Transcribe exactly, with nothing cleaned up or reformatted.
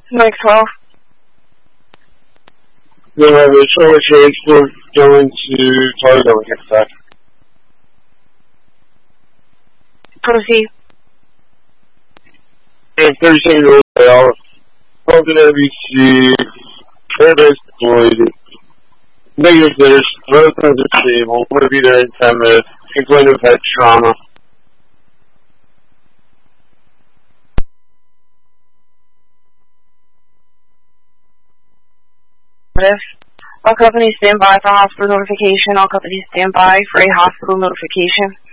Mike twelve. We have a trauma transport going to Toledo next time. Proceed. And thirty-seven year old male, broken M B C, airbase deployed, negative finish, both guns are stable, we're going to be there in ten minutes, he's going to have had trauma. All companies stand by for hospital notification. All companies stand by for a hospital notification.